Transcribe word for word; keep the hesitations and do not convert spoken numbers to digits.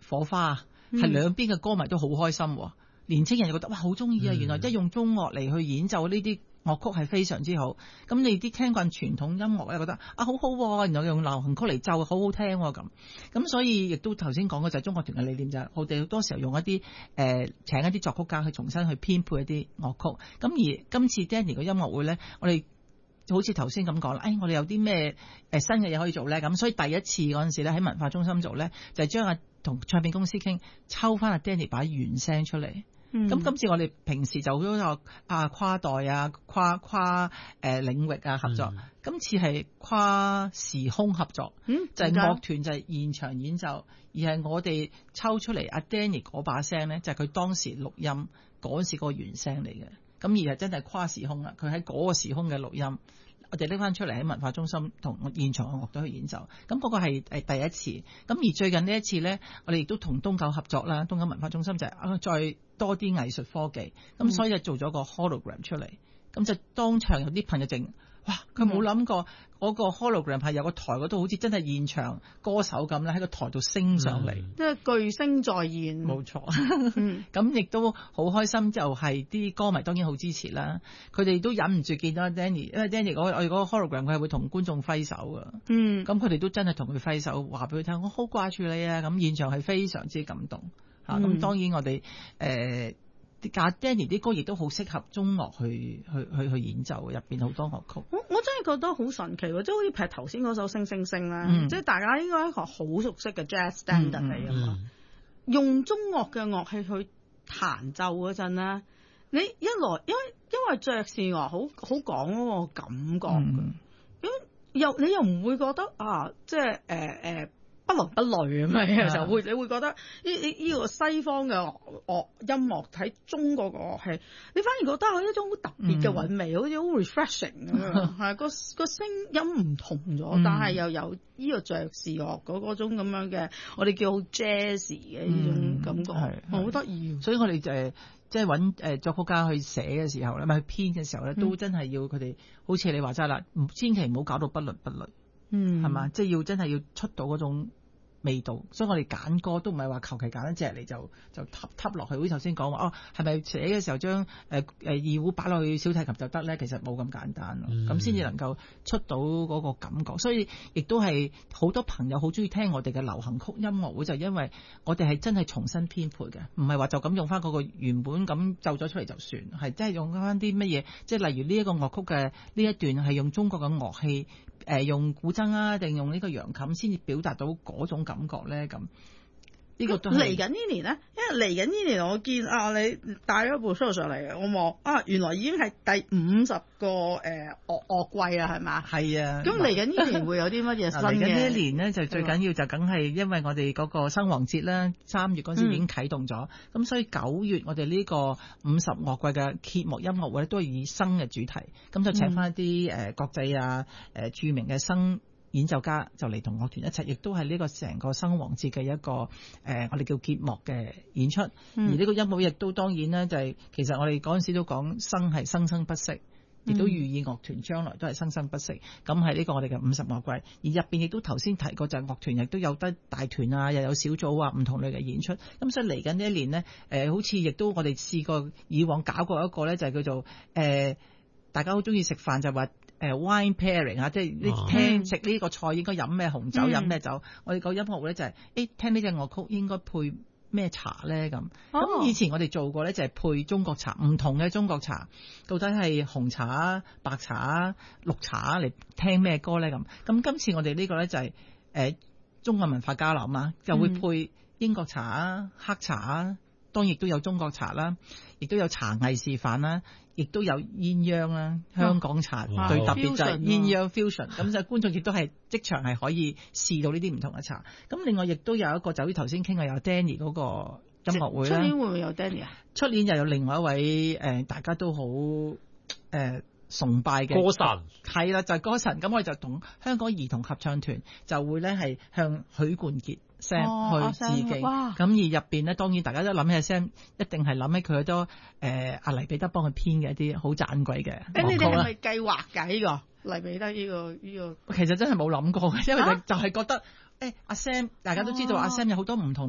火花，係兩邊嘅歌迷都好開心。年青人就覺得哇好中意啊！原來一用中樂嚟去演奏呢啲樂曲係非常之好。咁你啲聽慣傳統音樂咧，覺得啊好好、啊，然後用流行曲嚟奏，好好聽咁、啊。咁所以亦都頭先講嘅就係中樂團嘅理念就係、是，我哋好多時候用一啲誒、呃、請一啲作曲家去重新去編配一啲樂曲。咁而今次 Danny 嘅音樂會咧，我哋好似頭先咁講啦，誒、哎、我哋有啲咩誒新嘅嘢可以做咧？咁所以第一次嗰陣時咧喺文化中心做咧，就係將阿同唱片公司傾，抽翻阿 Danny 把原聲出嚟。咁、嗯、今次我哋平時就都有啊跨代啊跨跨誒、呃、領域啊合作，嗯、今次係跨時空合作，嗯、就係樂團就係現場演奏，而係我哋抽出嚟阿 Danny 嗰把聲咧，就係佢當時錄音嗰時個原聲嚟嘅，咁而係真係跨時空啦，佢喺嗰個時空嘅錄音。我哋拎翻出嚟喺文化中心同現場嘅樂隊去演奏，咁嗰個係誒第一次。咁而最近呢一次呢，我哋亦都同東九合作啦，東九文化中心就係啊再多啲藝術科技，咁所以就做咗個 hologram 出嚟，咁就當場有啲朋友淨哇，佢冇諗過嗰個 hologram 係有個台嗰度好似真係現場歌手咁咧，喺個台度升上嚟， 即係巨星再現。 冇錯，咁亦都好開心，就係啲歌迷當然好支持啦。佢哋都忍唔住見到 Danny， 因為 Danny 嗰我哋嗰個 hologram 佢係會同觀眾揮手噶。嗯，咁佢哋都真係同佢揮手，話俾佢聽，我好掛住你啊！咁現場係非常之感動嚇。咁、嗯、當然我哋誒。呃架 Danny 啲歌亦都好適合中樂去去去去演奏，入邊好多樂曲。 我我真係覺得好神奇喎，即係好似劈頭先嗰首《星星星》咧，即係大家應該係一個好熟悉嘅 jazz standard 嚟㗎嘛。用中樂嘅樂器去彈奏嗰陣咧，你一來因為因為爵士樂好好講嗰個感覺㗎，咁、嗯、又你又唔會覺得啊，即係誒誒。呃不倫不類咁樣，有時候會你會覺得呢呢呢個西方嘅樂音樂喺中國嘅樂器，你反而覺得有一種好特別嘅韻味，好似好 refreshing 咁樣，係個個聲音唔同咗，嗯、但係又有呢個爵士樂嗰嗰種咁樣嘅，我哋叫好 jazz 嘅呢種感覺，好得意。 所以我哋就係即係揾誒作曲家去寫嘅時候咧，咪去編嘅時候咧，都真係要佢哋、嗯、好似你話齋啦，千祈唔好搞到不倫不類，嗯，係嘛，即係要真係要出到嗰種味道，所以我哋揀歌都唔係話求其揀一隻嚟就就揼揼落去。好似頭先講話哦，係咪寫嘅時候將誒誒二胡擺落去小提琴就得咧？其實冇咁簡單咯，咁先至能夠出到嗰個感覺。所以亦都係好多朋友好中意聽我哋嘅流行曲音樂會，就因為我哋係真係重新編配嘅，唔係話就咁用翻嗰個原本咁奏咗出嚟就算，係真係用翻啲乜嘢，即係例如呢一個樂曲嘅呢一段係用中國嘅樂器。誒、呃、用古箏啊，定用呢個揚琴先至表達到嗰種感覺咧？咁呢個都嚟緊呢年咧，因為嚟緊呢年我見啊，你帶咗部 show 上嚟，我望啊，原來已經係第五十個誒樂樂季啦，係嘛？ 係啊。咁嚟緊呢年會有啲乜嘢新嘅？嚟緊呢一年咧，就最緊要就梗係因為我哋嗰個生黃節啦，三月嗰時已經啟動咗，咁、嗯、所以九月我哋呢個五十樂季嘅揭幕音樂會咧，都係以生嘅主題，咁就請翻一啲誒國際啊誒、呃、著名嘅生演奏家就嚟同樂團一齊，亦都係呢個成個生黃節嘅一個誒、呃，我哋叫揭幕嘅演出。嗯、而呢個音樂亦都當然咧，就係、是、其實我哋嗰陣時都講生係生生不息，亦都寓意樂團將來都係生生不息。咁係呢個我哋嘅五十樂季，而入邊亦都頭先提過就係樂團亦都有得大團啊，又有小組啊，唔同類嘅演出。咁所以嚟緊呢一年呢，誒、呃、好似亦都我哋試過以往搞過一個咧，就係叫做誒、呃、大家好中意食飯就話。誒 wine pairing 啊，即係你聽食呢個菜應該飲咩紅酒，飲咩酒？嗯、我哋個音樂會咧就係、是，誒聽呢隻樂曲應該配咩茶咧咁。咁、哦、以前我哋做過咧就係配中國茶，唔同嘅中國茶，到底係紅茶、白茶、綠茶嚟聽咩歌咧咁。咁今次我哋呢個咧就係、是、誒、呃、中國文化交流嘛，就會配英國茶、黑茶，當然亦都有中國茶啦，亦都有茶藝示範啦。亦都有鴛鴦啦，香港茶最、哦、特別就係鴛鴦 fusion，咁就觀眾亦都係即場係可以試到呢啲唔同嘅茶。咁另外亦都有一個就好似頭先傾嘅有 Danny 嗰個音樂會啦。出年會唔會有 Danny 啊？出年又有另外一位誒、呃，大家都好誒、呃、崇拜嘅歌神， 係啦，就係、是、歌神。咁我哋就同香港兒童合唱團就會咧係向許冠傑Sam 去致敬，咁、哦、而入邊咧，當然大家都諗起 Sam，一定係諗起佢好多誒阿黎彼得幫佢編嘅一啲好盞鬼嘅。 誒，你哋係咪計劃㗎？呢個黎彼得呢個呢個， 其實真係冇諗過嘅，因為就就係覺得誒阿、欸、Sam，大家都知道阿、哦、Sam 有好多唔同。